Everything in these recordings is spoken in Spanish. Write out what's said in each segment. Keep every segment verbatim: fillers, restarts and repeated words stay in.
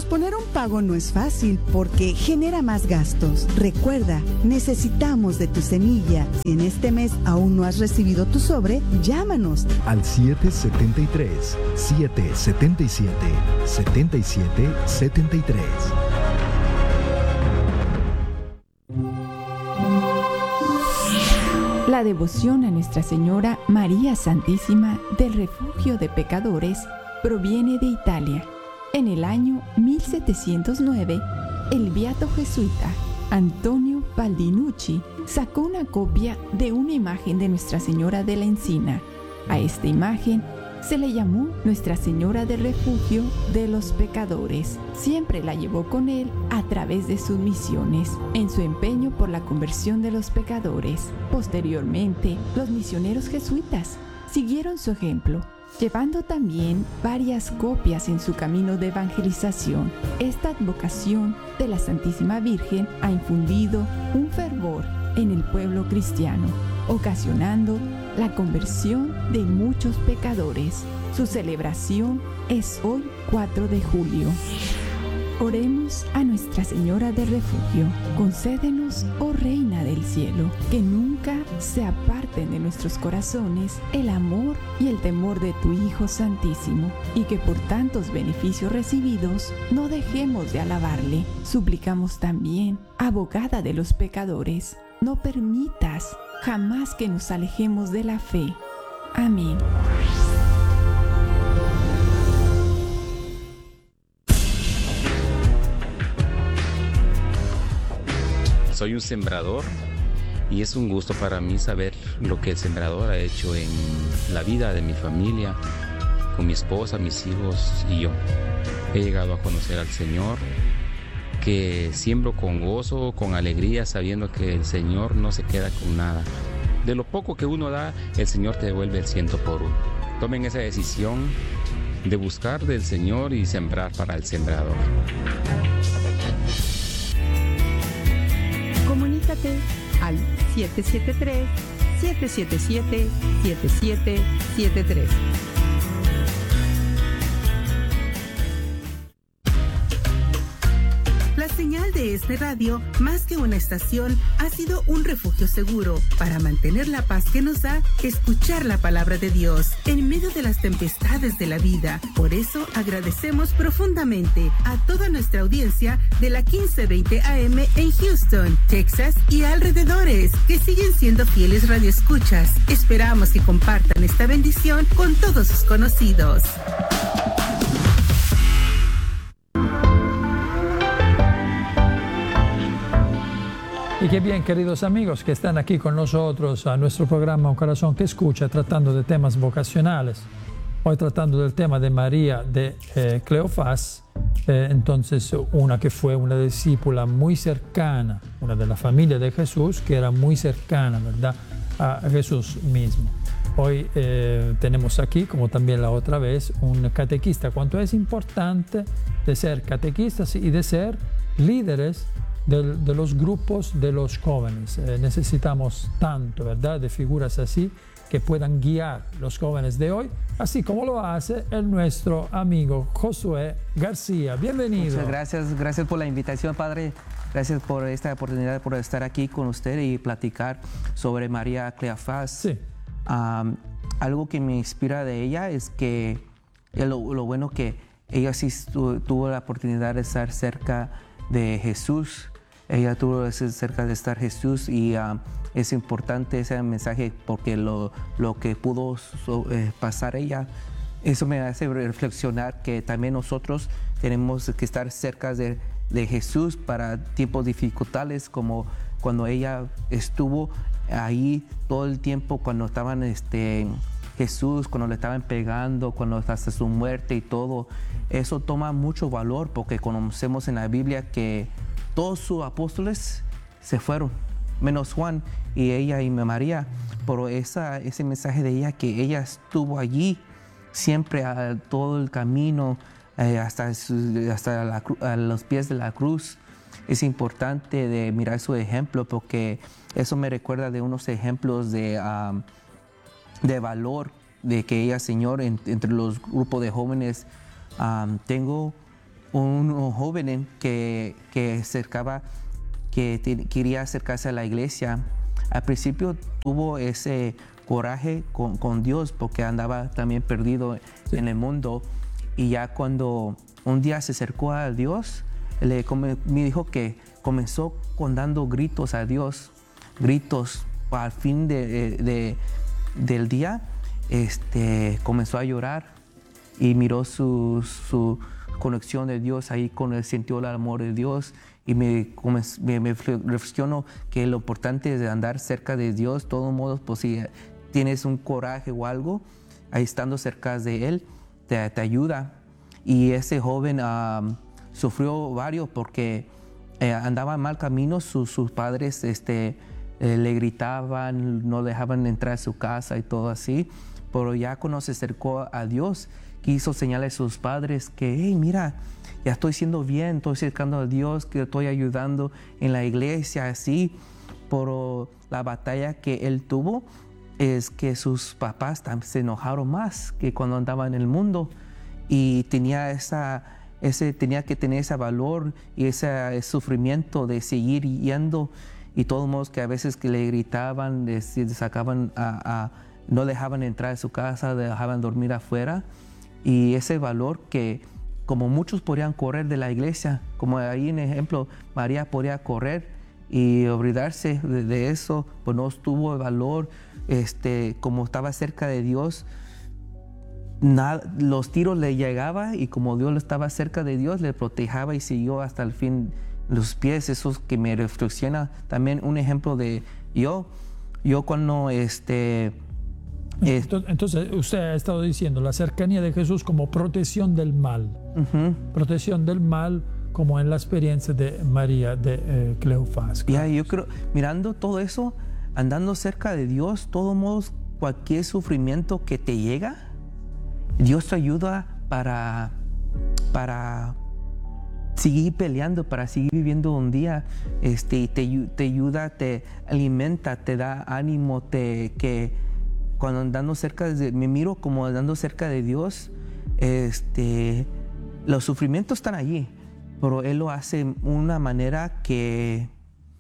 Posponer un pago no es fácil porque genera más gastos. Recuerda, necesitamos de tu semilla. Si en este mes aún no has recibido tu sobre, llámanos al siete siete tres, siete siete siete, siete siete siete tres. La devoción a Nuestra Señora María Santísima del Refugio de Pecadores proviene de Italia. En el año mil setecientos nueve, el beato jesuita Antonio Baldinucci sacó una copia de una imagen de Nuestra Señora de la Encina. A esta imagen se le llamó Nuestra Señora del Refugio de los Pecadores. Siempre la llevó con él a través de sus misiones, en su empeño por la conversión de los pecadores. Posteriormente, los misioneros jesuitas siguieron su ejemplo, llevando también varias copias en su camino de evangelización. Esta advocación de la Santísima Virgen ha infundido un fervor en el pueblo cristiano, ocasionando la conversión de muchos pecadores. Su celebración es hoy cuatro de julio. Oremos a Nuestra Señora del Refugio. Concédenos, oh Reina del Cielo, que nunca se aparten de nuestros corazones el amor y el temor de tu Hijo Santísimo, y que por tantos beneficios recibidos no dejemos de alabarle. Suplicamos también, abogada de los pecadores, no permitas jamás que nos alejemos de la fe. Amén. Soy un sembrador y es un gusto para mí saber lo que el sembrador ha hecho en la vida de mi familia, con mi esposa, mis hijos y yo. He llegado a conocer al Señor, que siembro con gozo, con alegría, sabiendo que el Señor no se queda con nada. De lo poco que uno da, el Señor te devuelve el ciento por uno. Tomen esa decisión de buscar del Señor y sembrar para el sembrador. Comunícate al siete siete tres, siete siete siete, siete siete siete tres. La señal de este radio, más que una estación, ha sido un refugio seguro para mantener la paz que nos da escuchar la palabra de Dios en medio de las tempestades de la vida. Por eso agradecemos profundamente a toda nuestra audiencia de la quince veinte A M en Houston, Texas y alrededores, que siguen siendo fieles radioescuchas. Esperamos que compartan esta bendición con todos sus conocidos. Y qué bien, queridos amigos, que están aquí con nosotros a nuestro programa Un Corazón que Escucha, tratando de temas vocacionales. Hoy tratando del tema de María de eh, Cleofás, eh, entonces una que fue una discípula muy cercana, una de la familia de Jesús, que era muy cercana, ¿verdad?, a Jesús mismo. Hoy eh, tenemos aquí, como también la otra vez, un catequista. Cuánto es importante de ser catequistas y de ser líderes De, de los grupos de los jóvenes. Eh, necesitamos tanto, ¿verdad?, de figuras así que puedan guiar los jóvenes de hoy, así como lo hace el nuestro amigo Josué García. Bienvenido. Muchas gracias, gracias por la invitación, Padre. Gracias por esta oportunidad, por estar aquí con usted y platicar sobre María Cleofás. Sí. Um, algo que me inspira de ella es que lo, lo bueno que ella sí tu, tuvo la oportunidad de estar cerca de Jesús. Ella tuvo cerca de estar Jesús y uh, es importante ese mensaje porque lo, lo que pudo so, eh, pasar ella, eso me hace reflexionar que también nosotros tenemos que estar cerca de, de Jesús para tiempos dificultades, como cuando ella estuvo ahí todo el tiempo, cuando estaban este, Jesús, cuando le estaban pegando, cuando hasta su muerte y todo. Eso toma mucho valor porque conocemos en la Biblia que todos sus apóstoles se fueron, menos Juan y ella y María. Pero esa, ese mensaje de ella, que ella estuvo allí siempre a todo el camino, eh, hasta, su, hasta la, a los pies de la cruz, es importante de mirar su ejemplo, porque eso me recuerda de unos ejemplos de, um, de valor de que ella, Señor, en, entre los grupos de jóvenes, um, tengo un, un joven que, que, acercaba, que te, quería acercarse a la iglesia. Al principio tuvo ese coraje con, con Dios porque andaba también perdido sí. en el mundo. Y ya cuando un día se acercó a Dios, le, me dijo que comenzó con dando gritos a Dios, gritos al fin de, de, del día, este, comenzó a llorar y miró su, su conexión de Dios ahí, con él sintió el amor de Dios y me, me, me reflexionó que lo importante es andar cerca de Dios. De todos modos, pues si tienes un coraje o algo, ahí estando cerca de Él, te, te ayuda. Y ese joven um, sufrió varios porque eh, andaba en mal camino, sus, sus padres este, eh, le gritaban, no dejaban entrar a su casa y todo así, pero ya cuando se acercó a Dios, quiso señalarle a sus padres que, hey, mira, ya estoy siendo bien, estoy acercando a Dios, que estoy ayudando en la iglesia, así. Pero la batalla que él tuvo es que sus papás se enojaron más que cuando andaba en el mundo y tenía, esa, ese, tenía que tener ese valor y ese, ese sufrimiento de seguir yendo, y todos modos que a veces que le gritaban, le sacaban a, a, no dejaban entrar a su casa, dejaban dormir afuera. Y ese valor que como muchos podrían correr de la iglesia, como ahí en ejemplo María podía correr y olvidarse de, de eso, pues no tuvo el valor, este, como estaba cerca de Dios, nada, los tiros le llegaban y como Dios estaba cerca de Dios, le protegía y siguió hasta el fin los pies. Eso es que me reflexiona también un ejemplo de yo, yo cuando este... Entonces, usted ha estado diciendo la cercanía de Jesús como protección del mal. Uh-huh. Protección del mal, como en la experiencia de María de eh, Cleofás. Ya, yeah, yo creo, mirando todo eso, andando cerca de Dios, de todos modos, cualquier sufrimiento que te llega, Dios te ayuda para, para seguir peleando, para seguir viviendo un día. Este, te, te ayuda, te alimenta, te da ánimo, te que cuando andando cerca de, me miro como andando cerca de Dios, este, los sufrimientos están allí, pero Él lo hace de una manera que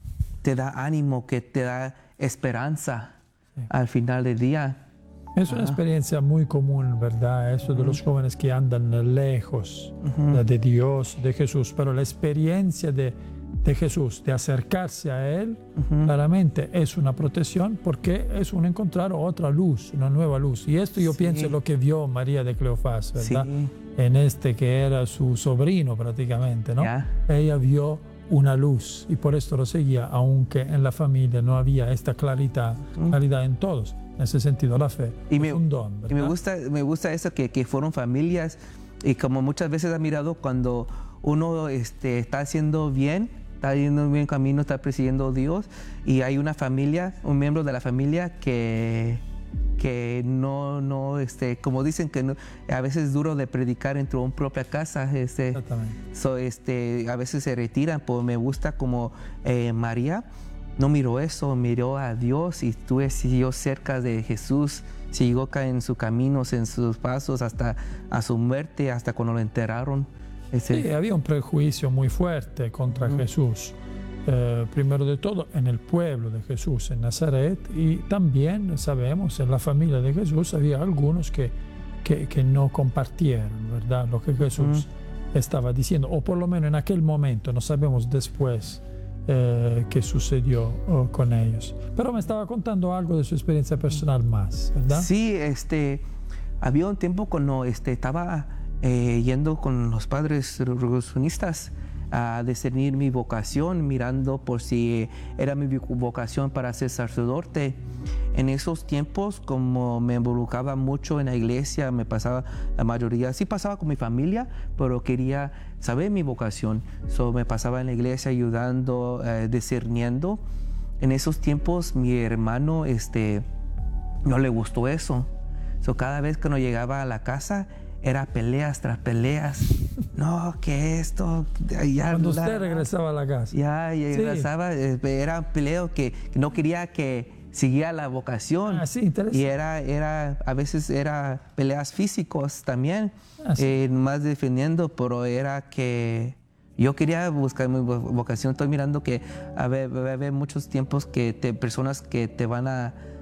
te da ánimo, que te da esperanza sí. al final del día. Es una ah. experiencia muy común, ¿verdad? Eso de uh-huh. los jóvenes que andan lejos uh-huh. de Dios, de Jesús, pero la experiencia de de Jesús, de acercarse a Él, uh-huh. claramente es una protección porque es un encontrar otra luz, una nueva luz. Y esto yo sí. pienso lo que vio María de Cleofás, ¿verdad? Sí. En este que era su sobrino prácticamente, ¿no? Yeah. Ella vio una luz y por esto lo seguía, aunque en la familia no había esta claridad, uh-huh. claridad en todos. En ese sentido, la fe y es me, un don, ¿verdad? Y me gusta, me gusta eso que, que fueron familias, y como muchas veces he mirado cuando uno este, está haciendo bien, está yendo en buen camino, está persiguiendo a Dios, y hay una familia, un miembro de la familia que, que no, no este, como dicen que no, a veces es duro de predicar dentro de una propia casa, este, so, este, a veces se retiran. Pues me gusta como eh, María no miró eso, miró a Dios y estuvo siguió cerca de Jesús, siguió acá en sus caminos, en sus pasos hasta a su muerte, hasta cuando lo enterraron. Ese... Sí, había un prejuicio muy fuerte contra uh-huh. Jesús, eh, primero de todo en el pueblo de Jesús, en Nazaret, y también sabemos en la familia de Jesús había algunos que, que, que no compartieron, ¿verdad?, lo que Jesús uh-huh. estaba diciendo, o por lo menos en aquel momento, no sabemos después eh, qué sucedió oh, con ellos. Pero me estaba contando algo de su experiencia personal más, ¿verdad? Sí, este, había un tiempo cuando este, estaba... Eh, yendo con los padres revolucionistas a discernir mi vocación, mirando por si era mi vocación para ser sacerdote. En esos tiempos, como me involucraba mucho en la iglesia, me pasaba la mayoría, sí pasaba con mi familia, pero quería saber mi vocación. So, me pasaba en la iglesia ayudando, eh, discerniendo. En esos tiempos, mi hermano este, no le gustó eso. So, cada vez que no llegaba a la casa, era peleas tras peleas. No, que esto... Ya, Cuando la, usted regresaba a la casa. Ya, ya sí. regresaba, era un peleo que, que no quería que, seguía la vocación. Ah, sí, interesante. Y era, era, a veces era peleas físicos también, Ah, sí. eh, más defendiendo, pero era que yo quería buscar mi vo- vocación. Estoy mirando que a ver, va a haber muchos tiempos que te, personas que te van a